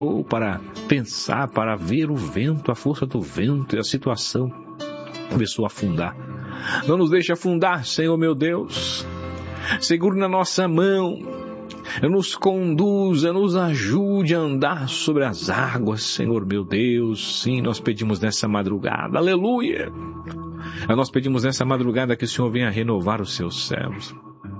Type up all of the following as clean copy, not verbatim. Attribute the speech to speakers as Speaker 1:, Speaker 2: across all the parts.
Speaker 1: ou para pensar, para ver o vento, a força do vento e a situação começou a afundar. Não nos deixe afundar, Senhor meu Deus. Segure na nossa mão, nos conduza, nos ajude a andar sobre as águas, Senhor meu Deus. Sim, nós pedimos nessa madrugada, aleluia. Nós pedimos nessa madrugada que o Senhor venha renovar os seus céus.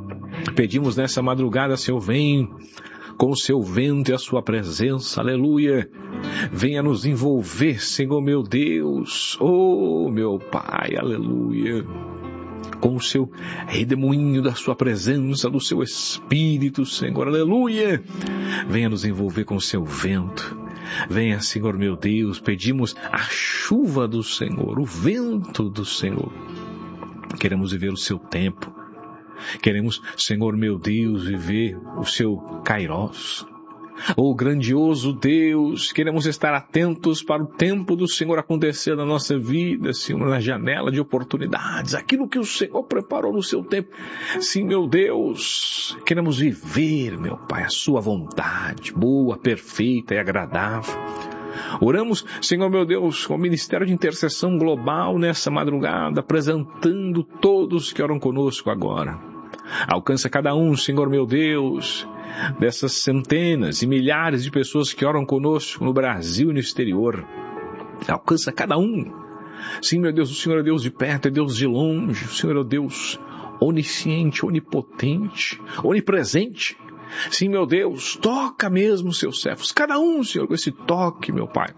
Speaker 1: Pedimos nessa madrugada, Senhor, vem com o seu vento e a sua presença, aleluia. Venha nos envolver, Senhor meu Deus, oh meu Pai, aleluia. Com o seu redemoinho da sua presença, do seu Espírito, Senhor, aleluia. Venha nos envolver com o seu vento. Venha, Senhor meu Deus, pedimos a chuva do Senhor, o vento do Senhor. Queremos viver o seu tempo. Queremos, Senhor meu Deus, viver o seu Kairos. Oh, grandioso Deus, queremos estar atentos para o tempo do Senhor acontecer na nossa vida, Senhor, na janela de oportunidades, aquilo que o Senhor preparou no seu tempo. Sim, meu Deus, queremos viver, meu Pai, a sua vontade, boa, perfeita e agradável. Oramos, Senhor meu Deus, com o Ministério de Intercessão Global nessa madrugada, apresentando todos que oram conosco agora. Alcança cada um, Senhor meu Deus, dessas centenas e milhares de pessoas que oram conosco no Brasil e no exterior. Alcança cada um. Sim, meu Deus, o Senhor é Deus de perto, é Deus de longe. O Senhor é Deus onisciente, onipotente, onipresente. Sim, meu Deus, toca mesmo os seus servos. Cada um, Senhor, com esse toque, meu Pai,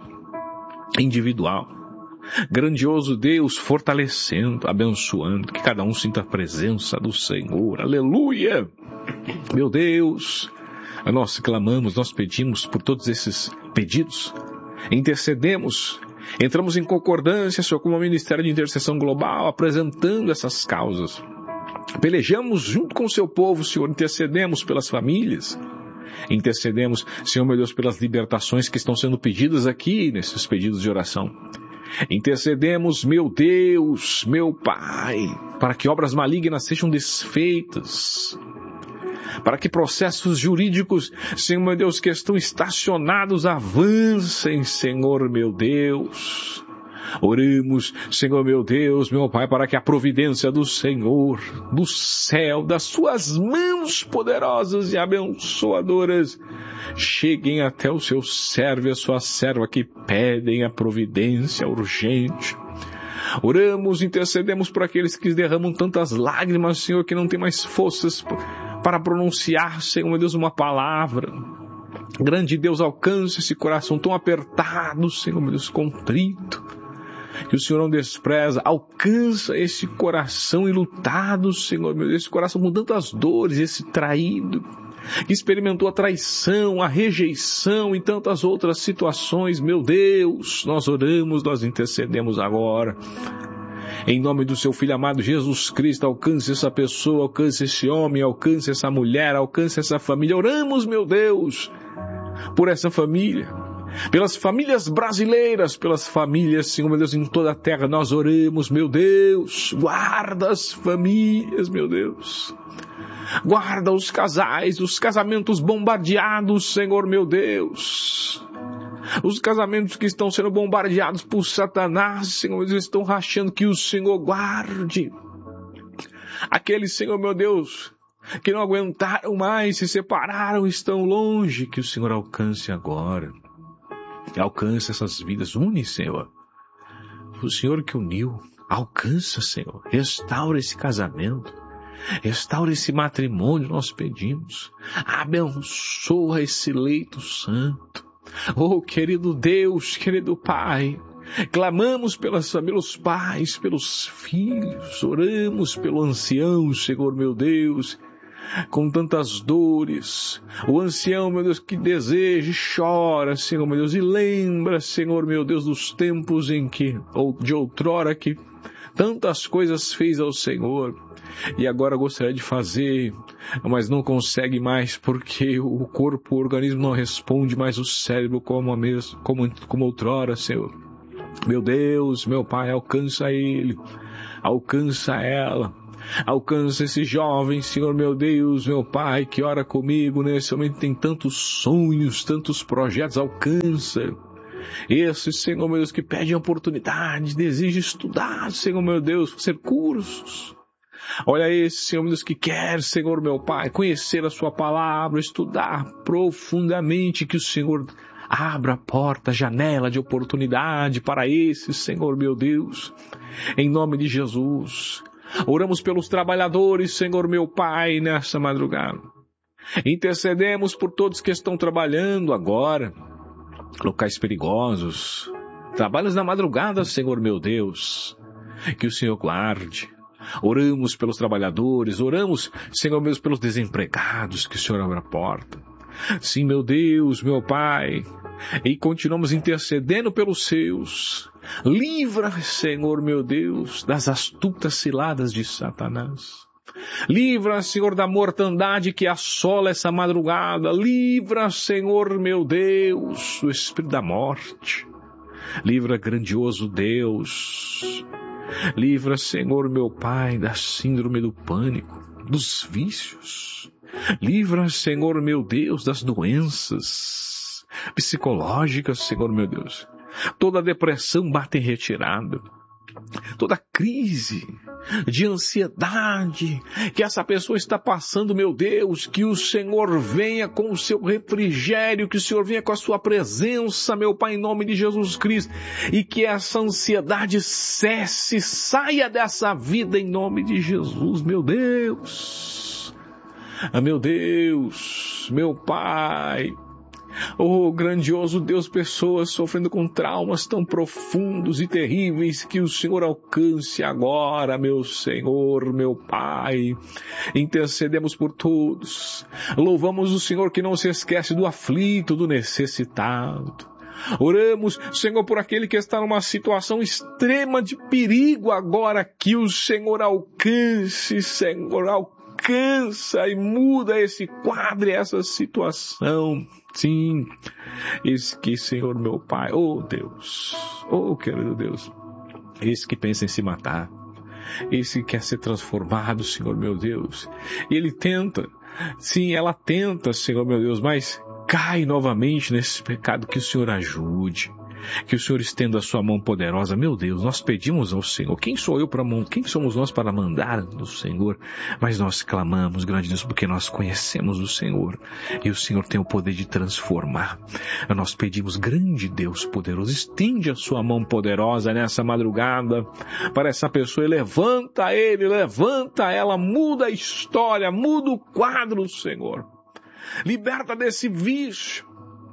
Speaker 1: individual. Grandioso Deus, fortalecendo, abençoando, que cada um sinta a presença do Senhor. Aleluia! Meu Deus, nós clamamos, nós pedimos por todos esses pedidos, intercedemos, entramos em concordância, Senhor, com o Ministério de Intercessão Global, apresentando essas causas. Pelejamos junto com o seu povo, Senhor, intercedemos pelas famílias, intercedemos, Senhor meu Deus, pelas libertações que estão sendo pedidas aqui, nesses pedidos de oração. Intercedemos, meu Deus, meu Pai, para que obras malignas sejam desfeitas, para que processos jurídicos, Senhor meu Deus, que estão estacionados, avancem, Senhor meu Deus. Oramos, Senhor meu Deus, meu Pai, para que a providência do Senhor, do céu, das suas mãos poderosas e abençoadoras, cheguem até o seu servo e a sua serva que pedem a providência urgente. Oramos, intercedemos por aqueles que derramam tantas lágrimas, Senhor, que não tem mais forças para pronunciar, Senhor meu Deus, uma palavra. Grande Deus, alcance esse coração tão apertado, Senhor meu Deus, contrito, que o Senhor não despreza. Alcança esse coração enlutado, Senhor meu Deus, esse coração com tantas dores, esse traído, que experimentou a traição, a rejeição e tantas outras situações. Meu Deus, nós oramos, nós intercedemos agora. Em nome do seu Filho amado Jesus Cristo, alcance essa pessoa, alcance esse homem, alcance essa mulher, alcance essa família. Oramos, meu Deus, por essa família, pelas famílias brasileiras, pelas famílias, Senhor meu Deus, em toda a terra. Nós oramos, meu Deus, guarda as famílias, meu Deus. Guarda os casais, os casamentos bombardeados, Senhor meu Deus. Os casamentos que estão sendo bombardeados por Satanás, Senhor meu Deus, estão rachando, que o Senhor guarde. Aqueles, Senhor meu Deus, que não aguentaram mais, se separaram, estão longe, que o Senhor alcance agora. Alcance essas vidas, une, Senhor. O Senhor que uniu, alcança, Senhor. Restaura esse casamento. Restaura esse matrimônio, nós pedimos. Abençoa esse leito santo. Oh, querido Deus, querido Pai, clamamos pelos pais, pelos filhos, oramos pelo ancião, Senhor meu Deus, com tantas dores. O ancião, meu Deus, que deseja e chora, Senhor meu Deus, e lembra, Senhor meu Deus, dos tempos em que, ou de outrora, que tantas coisas fez ao Senhor, e agora gostaria de fazer, mas não consegue mais, porque o corpo, o organismo não responde mais, o cérebro como outrora, Senhor. Meu Deus, meu Pai, alcança ele, alcança ela. Alcança esse jovem, Senhor meu Deus, meu Pai, que ora comigo nesse momento, tem tantos sonhos, tantos projetos, alcança. Esse, Senhor meu Deus, que pede oportunidade, deseja estudar, Senhor meu Deus, fazer cursos. Olha esse, Senhor meu Deus, que quer, Senhor meu Pai, conhecer a sua palavra, estudar profundamente, que o Senhor abra a porta, a janela de oportunidade para esse, Senhor meu Deus, em nome de Jesus. Oramos pelos trabalhadores, Senhor meu Pai, nessa madrugada. Intercedemos por todos que estão trabalhando agora, locais perigosos, trabalhos na madrugada, Senhor meu Deus, que o Senhor guarde. Oramos pelos trabalhadores, oramos, Senhor meu Deus, pelos desempregados, que o Senhor abra a porta. Sim, meu Deus, meu Pai, e continuamos intercedendo pelos seus. Livra, Senhor meu Deus, das astutas ciladas de Satanás. Livra, Senhor, da mortandade que assola essa madrugada. Livra, Senhor meu Deus, do espírito da morte. Livra, grandioso Deus. Livra, Senhor meu Pai, da síndrome do pânico, dos vícios. Livra, Senhor meu Deus, das doenças psicológicas, Senhor meu Deus. Toda depressão bate em retirada. Toda crise de ansiedade que essa pessoa está passando, meu Deus, que o Senhor venha com o seu refrigério, que o Senhor venha com a sua presença, meu Pai, em nome de Jesus Cristo, e que essa ansiedade cesse, saia dessa vida em nome de Jesus, meu Deus. Meu Deus, meu Pai. Oh, grandioso Deus, pessoas sofrendo com traumas tão profundos e terríveis, que o Senhor alcance agora, meu Senhor, meu Pai. Intercedemos por todos. Louvamos o Senhor que não se esquece do aflito, do necessitado. Oramos, Senhor, por aquele que está numa situação extrema de perigo agora, que o Senhor alcance, Senhor, alcança e muda esse quadro, essa situação. Sim, esse que, Senhor meu Pai, oh Deus, oh querido Deus, esse que pensa em se matar, esse que quer ser transformado, Senhor meu Deus, e ele tenta, sim, ela tenta, Senhor meu Deus, mas cai novamente nesse pecado, que o Senhor ajude. Que o Senhor estenda a sua mão poderosa. Meu Deus, nós pedimos ao Senhor. Quem somos nós para mandar no Senhor? Mas nós clamamos, grande Deus, porque nós conhecemos o Senhor. E o Senhor tem o poder de transformar. Nós pedimos, grande Deus poderoso, estende a sua mão poderosa nessa madrugada para essa pessoa. E levanta ele, levanta ela, muda a história, muda o quadro, Senhor. Liberta desse vício.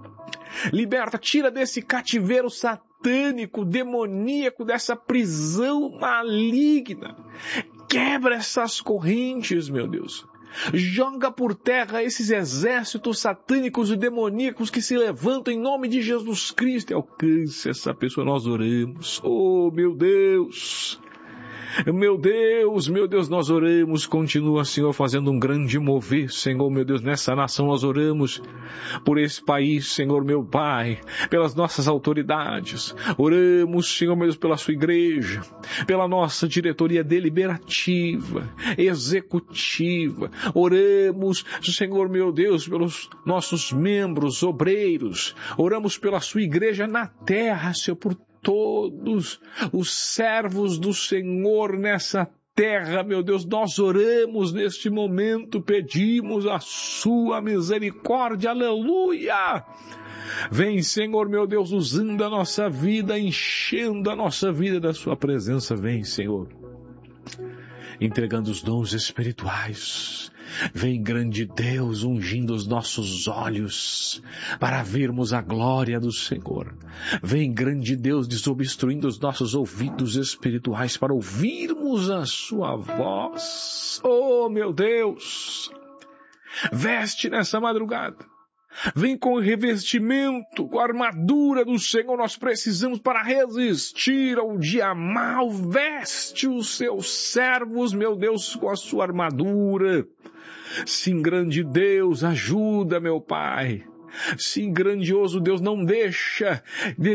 Speaker 1: Liberta, tira desse cativeiro satânico, demoníaco, dessa prisão maligna. Quebra essas correntes, meu Deus. Joga por terra esses exércitos satânicos e demoníacos que se levantam em nome de Jesus Cristo. E alcance essa pessoa, nós oramos. Oh, meu Deus. Meu Deus, nós oramos, continua, Senhor, fazendo um grande mover, Senhor, meu Deus, nessa nação nós oramos por esse país, Senhor, meu Pai, pelas nossas autoridades, oramos, Senhor, meu Deus, pela sua igreja, pela nossa diretoria deliberativa, executiva, oramos, Senhor, meu Deus, pelos nossos membros, obreiros, oramos pela sua igreja na terra, Senhor, por todos os servos do Senhor nessa terra, meu Deus, nós oramos neste momento, pedimos a sua misericórdia, aleluia! Vem, Senhor, meu Deus, usando a nossa vida, enchendo a nossa vida da sua presença, vem, Senhor, entregando os dons espirituais. Vem, grande Deus, ungindo os nossos olhos para vermos a glória do Senhor. Vem, grande Deus, desobstruindo os nossos ouvidos espirituais para ouvirmos a sua voz. Oh, meu Deus! Veste nessa madrugada. Vem com o revestimento, com a armadura do Senhor, nós precisamos para resistir ao dia mau. Veste os seus servos, meu Deus, com a sua armadura. Sim, grande Deus, ajuda, meu Pai. Sim, grandioso Deus, não deixa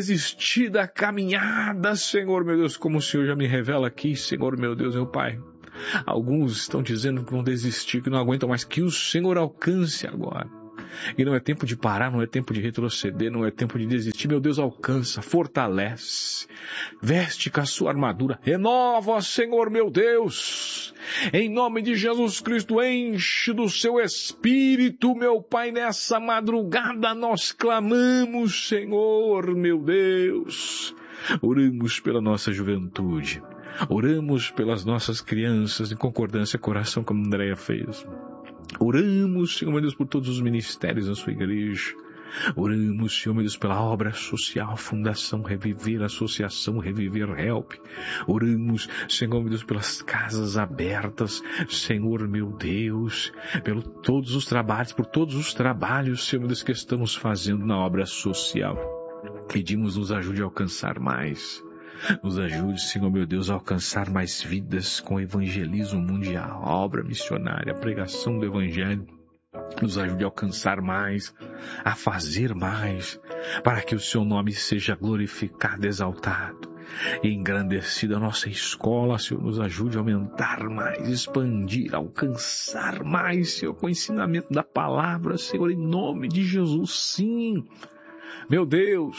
Speaker 1: desistir da caminhada, Senhor, meu Deus, como o Senhor já me revela aqui, Senhor, meu Deus, meu Pai. Alguns estão dizendo que vão desistir, que não aguentam mais, que o Senhor alcance agora. E não é tempo de parar, não é tempo de retroceder, não é tempo de desistir. Meu Deus, alcança, fortalece, veste com a sua armadura, renova, Senhor meu Deus. Em nome de Jesus Cristo, enche do seu Espírito, meu Pai, nessa madrugada nós clamamos, Senhor meu Deus. Oramos pela nossa juventude, oramos pelas nossas crianças, em concordância com a oração como a Andréia fez. Oramos, Senhor meu Deus, por todos os ministérios da sua igreja. Oramos, Senhor meu Deus, pela obra social, Fundação Reviver, Associação Reviver Help. Oramos, Senhor meu Deus, pelas casas abertas, Senhor meu Deus, por todos os trabalhos, Senhor meu Deus, que estamos fazendo na obra social. Pedimos, nos ajude a alcançar mais. Nos ajude, Senhor meu Deus, a alcançar mais vidas com o evangelismo mundial, a obra missionária, a pregação do evangelho. Nos ajude a alcançar mais, a fazer mais, para que o seu nome seja glorificado, exaltado e engrandecido. A nossa escola, Senhor, nos ajude a aumentar mais, expandir, alcançar mais, Senhor, com o ensinamento da palavra, Senhor, em nome de Jesus, sim. Meu Deus,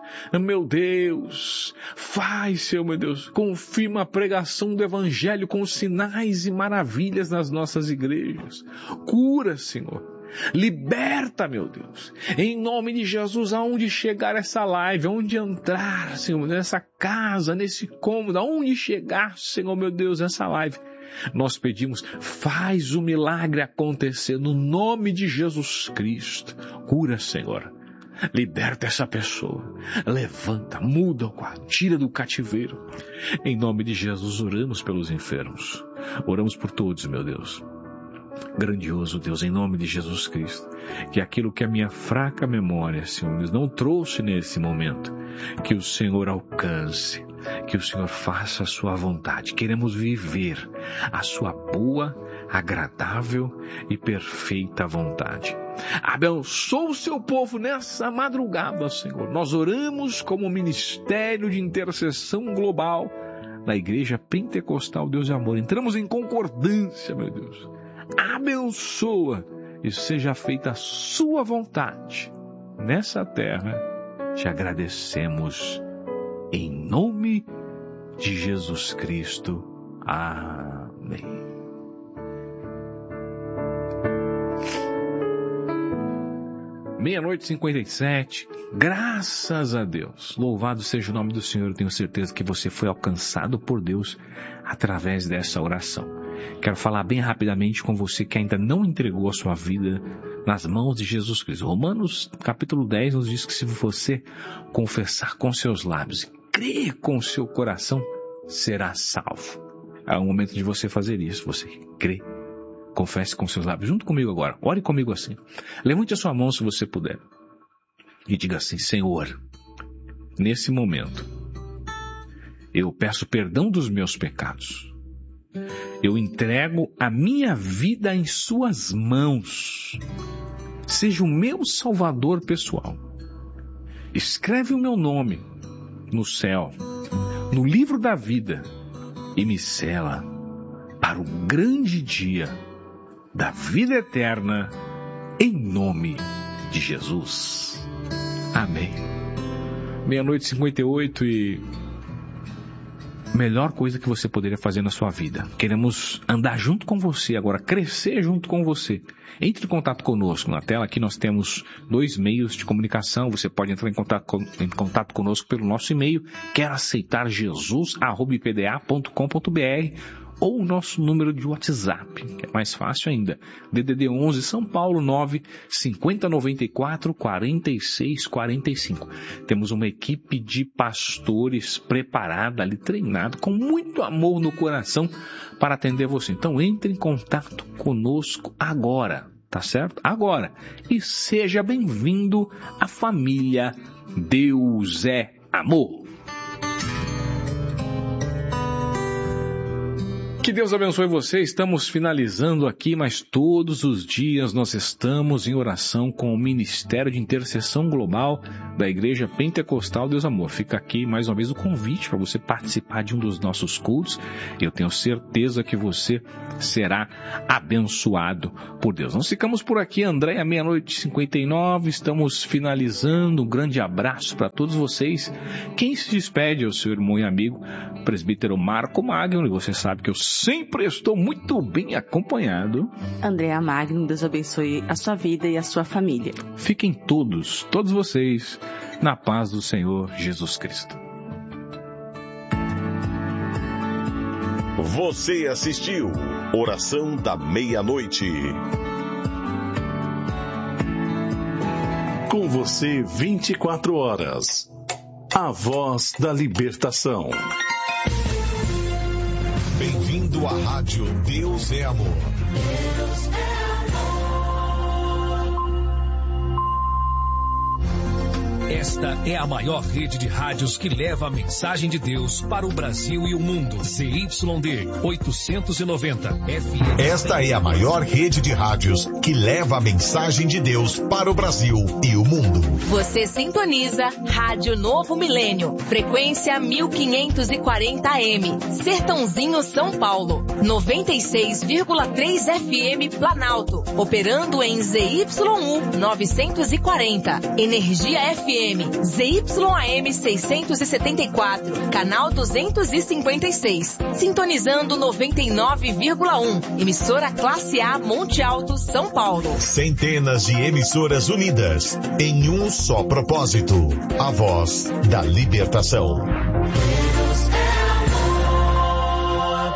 Speaker 1: faz, Senhor, meu Deus, confirma a pregação do Evangelho com sinais e maravilhas nas nossas igrejas. Cura, Senhor. Liberta, meu Deus. Em nome de Jesus, aonde chegar essa live, aonde entrar, Senhor, nessa casa, nesse cômodo, aonde chegar, Senhor, meu Deus, essa live. Nós pedimos, faz o milagre acontecer no nome de Jesus Cristo. Cura, Senhor. Liberta essa pessoa, levanta, muda o quadro, tira do cativeiro. Em nome de Jesus, oramos pelos enfermos, oramos por todos, meu Deus. Grandioso Deus, em nome de Jesus Cristo, que aquilo que a minha fraca memória, Senhor, não trouxe nesse momento, que o Senhor alcance, que o Senhor faça a sua vontade. Queremos viver a sua boa, agradável e perfeita vontade. Abençoa o seu povo nessa madrugada, Senhor. Nós oramos como ministério de intercessão global da Igreja Pentecostal Deus e Amor. Entramos em concordância, meu Deus. Abençoa e seja feita a sua vontade nessa terra. Te agradecemos em nome de Jesus Cristo. Amém. Meia-noite 57, graças a Deus, louvado seja o nome do Senhor. Eu tenho certeza que você foi alcançado por Deus através dessa oração. Quero falar bem rapidamente com você que ainda não entregou a sua vida nas mãos de Jesus Cristo. Romanos capítulo 10 nos diz que se você confessar com seus lábios e crer com o seu coração, será salvo. É o momento de você fazer isso, você crer. Confesse com seus lábios, junto comigo agora. Ore comigo assim. Levante a sua mão se você puder. E diga assim: Senhor, nesse momento, eu peço perdão dos meus pecados. Eu entrego a minha vida em suas mãos. Seja o meu salvador pessoal. Escreve o meu nome no céu, no livro da vida, e me sela para o grande dia da vida eterna, em nome de Jesus. Amém. Meia-noite 58 e melhor coisa que você poderia fazer na sua vida. Queremos andar junto com você agora, crescer junto com você. Entre em contato conosco. Na tela aqui nós temos 2 meios de comunicação. Você pode entrar em contato conosco pelo nosso e-mail, queroaceitarjesus@ipda.com.br, ou o nosso número de WhatsApp, que é mais fácil ainda, DDD 11 São Paulo 9 5094 46 45. Temos uma equipe de pastores preparada ali, treinada, com muito amor no coração para atender você. Então entre em contato conosco agora, tá certo? Agora. E seja bem-vindo à família Deus é Amor. Que Deus abençoe você. Estamos finalizando aqui, mas todos os dias nós estamos em oração com o Ministério de Intercessão Global da Igreja Pentecostal Deus Amor. Fica aqui mais uma vez o convite para você participar de um dos nossos cultos. Eu tenho certeza que você será abençoado por Deus. Nós ficamos por aqui, Andréia, 00:59. Estamos finalizando. Um grande abraço para todos vocês. Quem se despede é o seu irmão e amigo, presbítero Marco Magno, e você sabe que eu sempre estou muito bem acompanhado.
Speaker 2: Andréa Magno, Deus abençoe a sua vida e a sua família.
Speaker 1: Fiquem todos vocês, na paz do Senhor Jesus Cristo.
Speaker 3: Você assistiu Oração da Meia-Noite. Com você 24 horas. A voz da libertação. Bem-vindo à Rádio Deus é Amor. Deus é amor.
Speaker 4: Esta é a maior rede de rádios que leva a mensagem de Deus para o Brasil e o mundo. ZYD 890 FM.
Speaker 3: Esta é a maior rede de rádios que leva a mensagem de Deus para o Brasil e o mundo.
Speaker 5: Você sintoniza Rádio Novo Milênio, frequência 1540 AM, Sertãozinho, São Paulo, 96,3 FM Planalto, operando em ZYU 940, Energia FM, ZYAM 674, canal 256, sintonizando 99,1, emissora Classe A Monte Alto, São Paulo.
Speaker 3: Centenas de emissoras unidas em um só propósito, a voz da libertação. Deus é amor.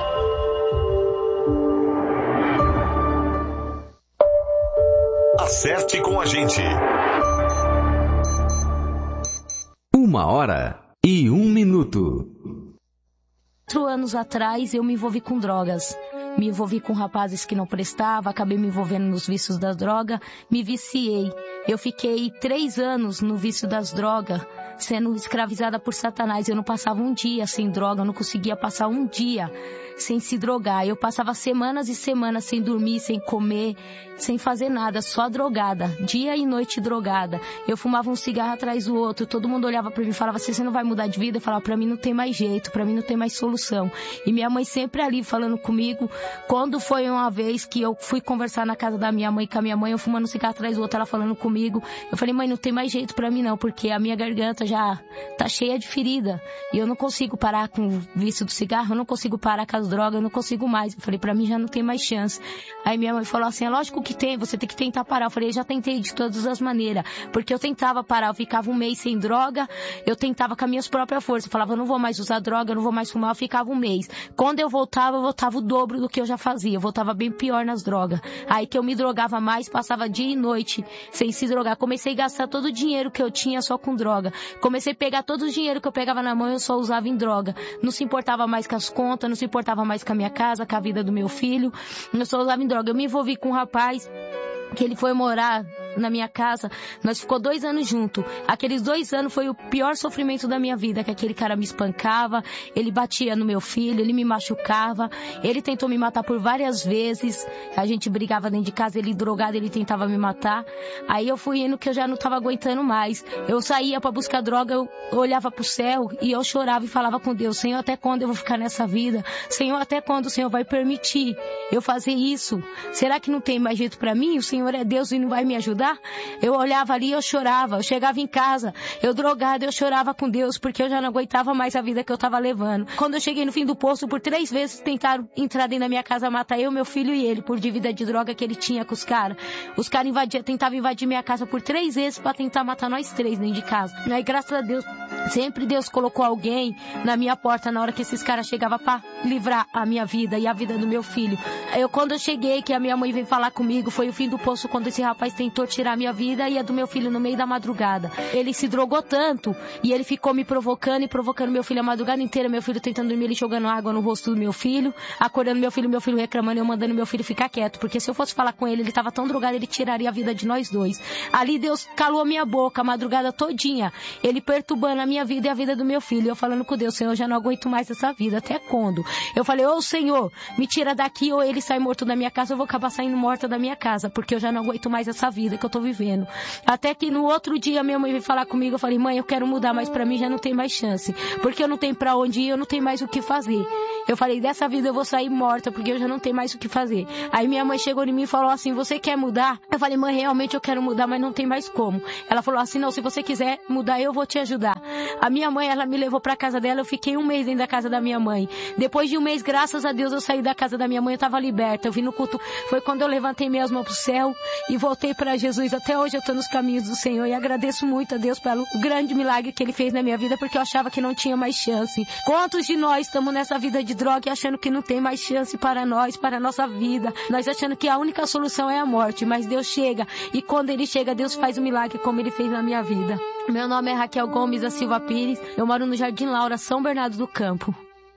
Speaker 3: Acerte com a gente.
Speaker 6: 1h01.
Speaker 7: 4 anos atrás eu me envolvi com drogas. Me envolvi com rapazes que não prestavam, acabei me envolvendo nos vícios das drogas, me viciei. Eu fiquei 3 anos no vício das drogas, sendo escravizada por Satanás. Eu não passava um dia sem droga, eu não conseguia passar um dia sem se drogar. Eu passava semanas e semanas sem dormir, sem comer, sem fazer nada, só drogada, dia e noite drogada. Eu fumava um cigarro atrás do outro, todo mundo olhava pra mim e falava, você não vai mudar de vida? Eu falava, pra mim não tem mais jeito, pra mim não tem mais solução. E minha mãe sempre ali falando comigo. Quando foi uma vez que eu fui conversar na casa da minha mãe, com a minha mãe, eu fumando um cigarro atrás do outro, ela falando comigo, eu falei, mãe, não tem mais jeito pra mim não, porque a minha garganta já tá cheia de ferida, e eu não consigo parar com o vício do cigarro, eu não consigo parar com as drogas, eu não consigo mais. Eu falei, pra mim já não tem mais chance. Aí minha mãe falou assim, é lógico que tem, você tem que tentar parar. Eu falei, eu já tentei de todas as maneiras, porque eu tentava parar, eu ficava 1 mês sem droga, eu tentava com as minhas próprias forças, eu falava, eu não vou mais usar droga, eu não vou mais fumar, eu ficava 1 mês. Quando eu voltava o dobro do que eu já fazia, eu voltava bem pior nas drogas. Aí que eu me drogava mais, passava dia e noite sem se drogar. Comecei a gastar todo o dinheiro que eu tinha só com droga. Comecei a pegar todo o dinheiro que eu pegava na mão, eu só usava em droga. Não se importava mais com as contas, não se importava mais com a minha casa, com a vida do meu filho. Eu só usava em droga. Eu me envolvi com um rapaz que ele foi morar na minha casa, nós ficou 2 anos juntos. Aqueles 2 anos foi o pior sofrimento da minha vida, que aquele cara me espancava, ele batia no meu filho, ele me machucava, ele tentou me matar por várias vezes, a gente brigava dentro de casa, ele drogado, ele tentava me matar. Aí eu fui indo que eu já não tava aguentando mais. Eu saía pra buscar droga, eu olhava pro céu e eu chorava e falava com Deus, Senhor, até quando eu vou ficar nessa vida? Senhor, até quando o Senhor vai permitir eu fazer isso? Será que não tem mais jeito pra mim? O Senhor é Deus e não vai me ajudar? Eu olhava ali, eu chorava, eu chegava em casa, eu drogada, eu chorava com Deus, porque eu já não aguentava mais a vida que eu tava levando. Quando eu cheguei no fim do poço, por 3 vezes tentaram entrar dentro da minha casa, matar eu, meu filho e ele, por dívida de droga que ele tinha com os caras. Os caras tentavam invadir minha casa por 3 vezes pra tentar matar nós 3 dentro de casa. E aí, graças a Deus, sempre Deus colocou alguém na minha porta na hora que esses caras chegavam pra livrar a minha vida e a vida do meu filho. Quando eu cheguei, que a minha mãe veio falar comigo, foi o fim do poço, quando esse rapaz tentou tirar a minha vida e a do meu filho no meio da madrugada. Ele se drogou tanto e ele ficou me provocando e provocando meu filho a madrugada inteira, meu filho tentando dormir, ele jogando água no rosto do meu filho, acordando meu filho reclamando e eu mandando meu filho ficar quieto, porque se eu fosse falar com ele, ele tava tão drogado, ele tiraria a vida de nós 2. Ali Deus calou a minha boca a madrugada todinha, ele perturbando a minha minha vida e a vida do meu filho. Eu falando com Deus, Senhor, eu já não aguento mais essa vida. Até quando? Eu falei, ô Senhor, me tira daqui ou ele sai morto da minha casa, eu vou acabar saindo morta da minha casa, porque eu já não aguento mais essa vida que eu tô vivendo. Até que no outro dia minha mãe veio falar comigo, eu falei, mãe, eu quero mudar, mas pra mim já não tem mais chance, porque eu não tenho pra onde ir, eu não tenho mais o que fazer. Eu falei, dessa vida eu vou sair morta, porque eu já não tenho mais o que fazer. Aí minha mãe chegou em mim e falou assim, você quer mudar? Eu falei, mãe, realmente eu quero mudar, mas não tem mais como. Ela falou assim, não, se você quiser mudar, eu vou te ajudar. A minha mãe, ela me levou pra casa dela, eu fiquei 1 mês dentro da casa da minha mãe. Depois de 1 mês, graças a Deus, eu saí da casa da minha mãe, eu tava liberta. Eu vim no culto, foi quando eu levantei minhas mãos pro céu e voltei pra Jesus. Até hoje eu tô nos caminhos do Senhor e agradeço muito a Deus pelo grande milagre que Ele fez na minha vida, porque eu achava que não tinha mais chance. Quantos de nós estamos nessa vida de droga e achando que não tem mais chance para nós, para a nossa vida? Nós achando que a única solução é a morte, mas Deus chega e quando Ele chega, Deus faz um milagre como Ele fez na minha vida. Meu nome é Raquel Gomes da Silva Pires, eu moro no Jardim Laura, São Bernardo do Campo.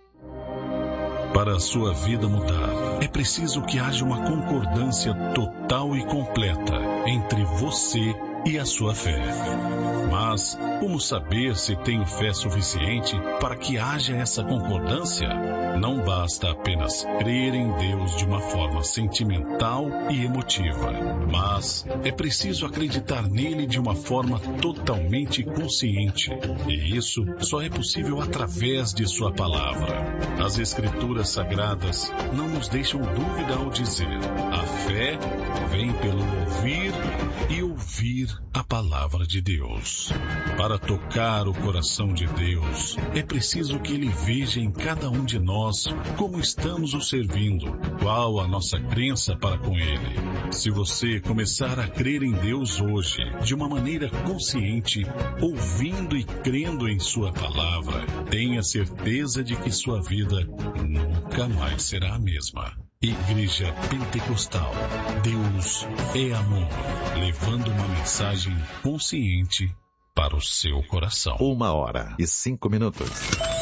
Speaker 8: Para a sua vida mudar, é preciso que haja uma concordância total e completa entre você e a sua fé. Mas, como saber se tenho fé suficiente para que haja essa concordância? Não basta apenas crer em Deus de uma forma sentimental e emotiva, mas é preciso acreditar nele de uma forma totalmente consciente. E isso só é possível através de sua palavra. As Escrituras Sagradas não nos deixam dúvida ao dizer: a fé vem pelo ouvir e ouvir a palavra de Deus. Para tocar o coração de Deus, é preciso que Ele veja em cada um de nós como estamos o servindo, qual a nossa crença para com Ele. Se você começar a crer em Deus hoje, de uma maneira consciente, ouvindo e crendo em Sua palavra, tenha certeza de que sua vida nunca mais será a mesma. Igreja Pentecostal, Deus é amor, levando uma mensagem consciente para o seu coração.
Speaker 3: 1h05.